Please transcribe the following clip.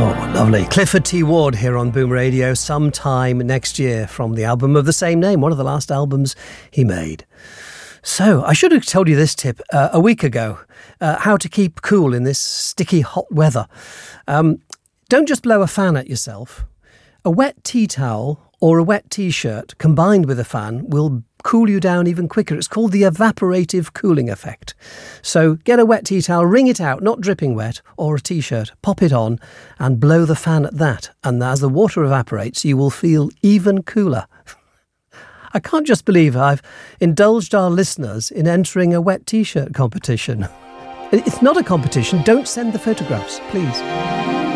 Oh, lovely. Clifford T. Ward here on Boom Radio sometime next year from the album of the same name, one of the last albums he made. So, I should have told you this tip a week ago, how to keep cool in this sticky hot weather. Don't just blow a fan at yourself. A wet tea towel or a wet t-shirt combined with a fan will cool you down even quicker. It's called the evaporative cooling effect. So get a wet tea towel, wring it out, not dripping wet, or a t-shirt, pop it on and blow the fan at that. And as the water evaporates, you will feel even cooler. I can't just believe I've indulged our listeners in entering a wet t-shirt competition. It's not a competition. Don't send the photographs, please.